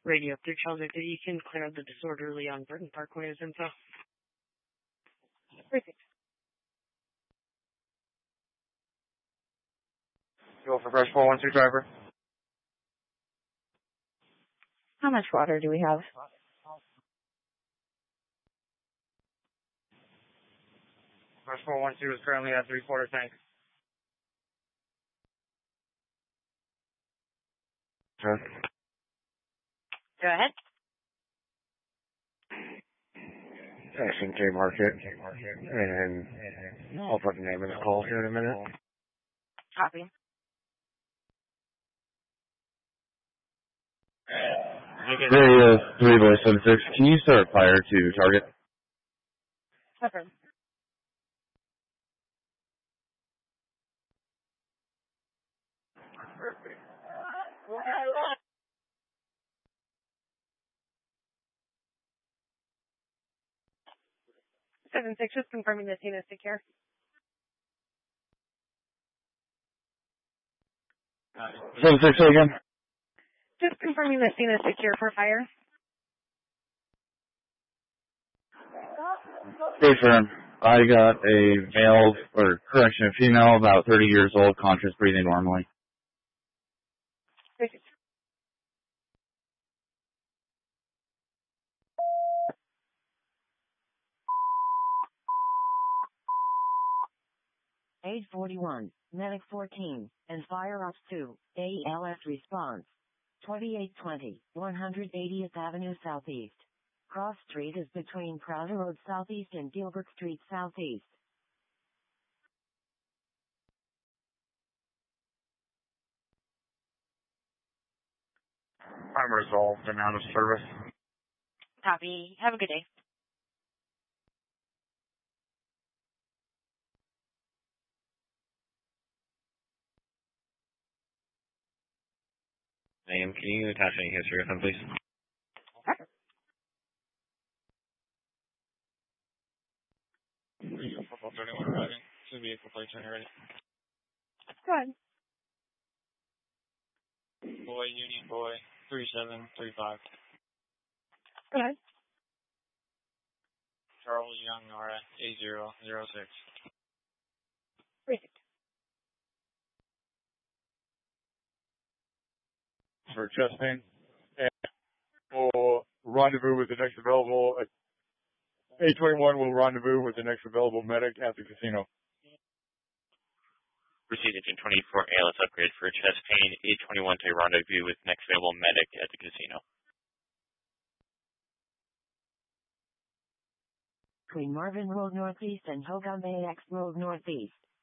Radio up through Chelsea that you can clear out the disorderly on Burton Parkway as info. Perfect. Go for fresh 412 driver. How much water do we have? Fresh 412 is currently at 3/4 tank. Sure. Go ahead. SMK Market. And I'll put the name in the call here in a minute. Copy. Radio 3-76. Can you start fire to target? Pepper. Perfect. 7-6, just confirming the scene is secure. 7-6 again. Just confirming the scene is secure for fire. Confirm. I got a male, or correction, a female, about 30 years old, conscious, breathing normally. Perfect. Aid 41, Medic 14, and Fire Ops 2, ALS response. 2820, 180th Avenue Southeast. Cross Street is between Crowder Road Southeast and Gilbert Street Southeast. I'm resolved and out of service. Copy. Have a good day. Ma'am, can you attach any history with them, please? Football 31 driving. Two vehicle plates when you're ready. Go ahead. Boy, Union Boy, 3735. Go ahead. Charles Young, RA, 8006. Perfect. For chest pain, and we'll rendezvous with the next available. 821 will rendezvous with the next available medic at the casino. Proceed Engine 24 ALS upgrade for chest pain. 821 to rendezvous with next available medic at the casino. Between Marvin Road Northeast and Hogan Bay X Road Northeast.